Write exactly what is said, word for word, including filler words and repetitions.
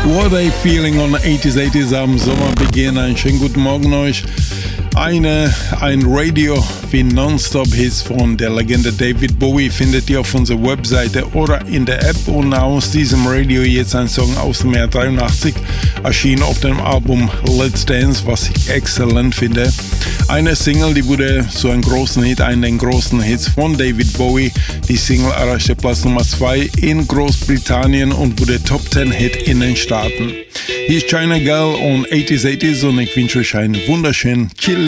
What are they feeling on eighties, eighties am Sommerbeginn? Einen schönen guten Morgen euch. Eine, ein Radio wie Non-Stop-Hits von der Legende David Bowie findet ihr auf unserer Webseite oder in der App. Und aus diesem Radio jetzt ein Song aus dem Jahr dreiundachtzig, erschien auf dem Album Let's Dance, was ich exzellent finde. Eine Single, die wurde zu einem großen Hit, einen der großen Hits von David Bowie. Die Single erreichte Platz Nummer zwei in Großbritannien und wurde Top zehn Hit in den Staaten. Hier ist China Girl und eighties, eighties und ich wünsche euch einen wunderschönen Chill